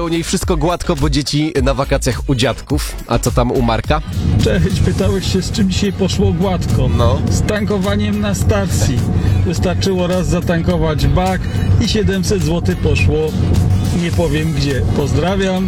niej wszystko gładko, bo dzieci na wakacjach u dziadków. A co tam u Marka? Cześć, pytałeś się, z czym dzisiaj poszło gładko. No. Z tankowaniem na stacji. Wystarczyło raz zatankować bak i 700 zł poszło. Nie powiem gdzie. Pozdrawiam.